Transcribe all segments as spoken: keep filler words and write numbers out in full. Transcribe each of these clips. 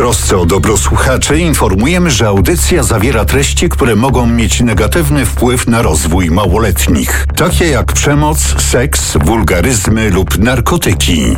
trosce o dobro słuchaczy informujemy, że audycja zawiera treści, które mogą mieć negatywny wpływ na rozwój małoletnich, takie jak przemoc, seks, wulgaryzmy lub narkotyki.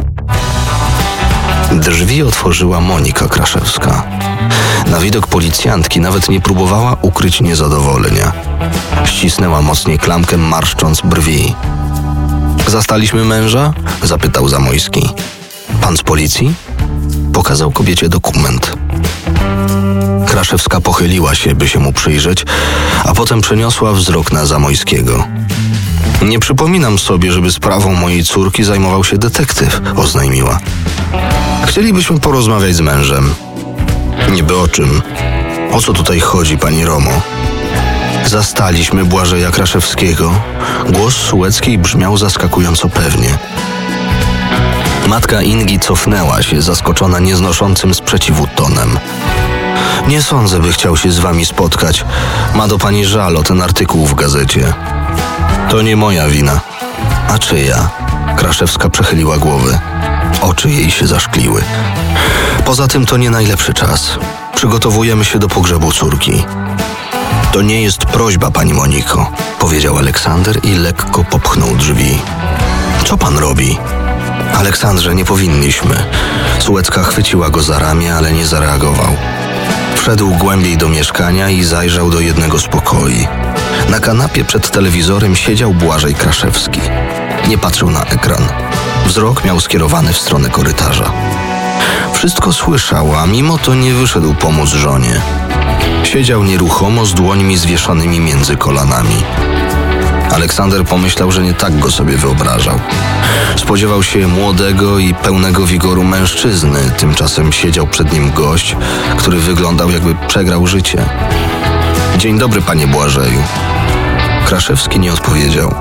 Drzwi otworzyła Monika Kraszewska. Na widok policjantki nawet nie próbowała ukryć niezadowolenia. Ścisnęła mocniej klamkę, marszcząc brwi. Zastaliśmy męża? Zapytał Zamojski. Pan z policji? Pokazał kobiecie dokument. Kraszewska pochyliła się, by się mu przyjrzeć, a potem przeniosła wzrok na Zamojskiego. Nie przypominam sobie, żeby sprawą mojej córki zajmował się detektyw, oznajmiła. Chcielibyśmy porozmawiać z mężem. Niby o czym? O co tutaj chodzi, pani Romo? Zastaliśmy Błażeja Kraszewskiego. Głos Sułeckiej brzmiał zaskakująco pewnie. Matka Ingi cofnęła się, zaskoczona nieznoszącym sprzeciwu tonem. Nie sądzę, by chciał się z wami spotkać. Ma do pani żal o ten artykuł w gazecie. To nie moja wina. A czyja? Kraszewska przechyliła głowę. Oczy jej się zaszkliły. Poza tym to nie najlepszy czas. Przygotowujemy się do pogrzebu córki. To nie jest prośba, pani Moniko, powiedział Aleksander i lekko popchnął drzwi. Co pan robi? Aleksandrze, nie powinniśmy. Sułecka chwyciła go za ramię, ale nie zareagował. Wszedł głębiej do mieszkania i zajrzał do jednego z pokoi. Na kanapie przed telewizorem siedział Błażej Kraszewski. Nie patrzył na ekran. Wzrok miał skierowany w stronę korytarza. Wszystko słyszał, a mimo to nie wyszedł pomóc żonie. Siedział nieruchomo z dłońmi zwieszanymi między kolanami. Aleksander pomyślał, że nie tak go sobie wyobrażał. Spodziewał się młodego i pełnego wigoru mężczyzny, tymczasem siedział przed nim gość, który wyglądał, jakby przegrał życie. Dzień dobry, panie Błażeju. Kraszewski nie odpowiedział.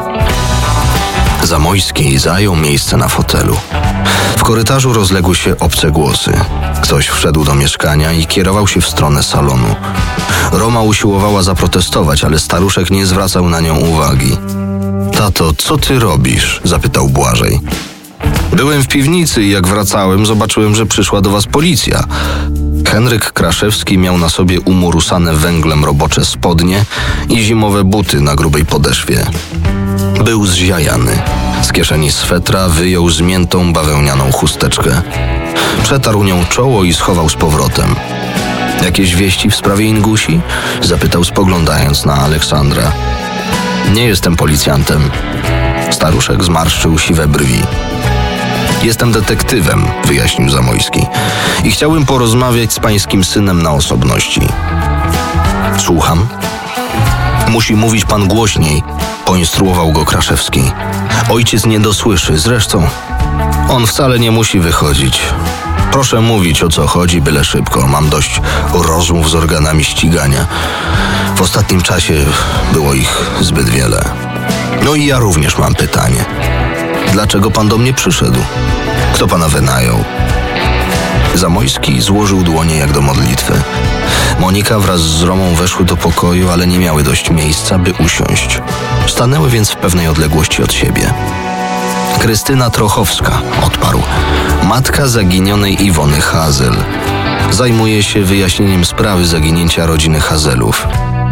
Zamojski zajął miejsce na fotelu. W korytarzu rozległy się obce głosy. Ktoś wszedł do mieszkania i kierował się w stronę salonu. Roma usiłowała zaprotestować, ale staruszek nie zwracał na nią uwagi. Tato, co ty robisz? Zapytał Błażej. Byłem w piwnicy i jak wracałem, zobaczyłem, że przyszła do was policja. Henryk Kraszewski miał na sobie umurusane węglem robocze spodnie i zimowe buty na grubej podeszwie. Był zziajany. Z kieszeni swetra wyjął zmiętą bawełnianą chusteczkę. Przetarł nią czoło i schował z powrotem. Jakieś wieści w sprawie Ingusi? Zapytał, spoglądając na Aleksandra. Nie jestem policjantem. Staruszek zmarszczył siwe brwi. Jestem detektywem, wyjaśnił Zamojski. I chciałbym porozmawiać z pańskim synem na osobności. Słucham. Musi mówić pan głośniej, poinstruował go Kraszewski. Ojciec nie dosłyszy, zresztą on wcale nie musi wychodzić. Proszę mówić, o co chodzi, byle szybko. Mam dość rozmów z organami ścigania. W ostatnim czasie było ich zbyt wiele. No i ja również mam pytanie. Dlaczego pan do mnie przyszedł? Kto pana wynajął? Zamojski złożył dłonie jak do modlitwy. Monika wraz z Romą weszły do pokoju, ale nie miały dość miejsca, by usiąść. Stanęły więc w pewnej odległości od siebie. Krystyna Trochowska, odparł. Matka zaginionej Iwony Hazel. Zajmuje się wyjaśnieniem sprawy zaginięcia rodziny Hazelów.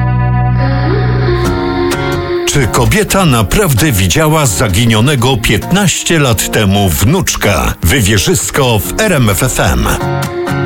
Czy kobieta naprawdę widziała zaginionego piętnaście lat temu wnuczka? Wywierzysko w R M F F M.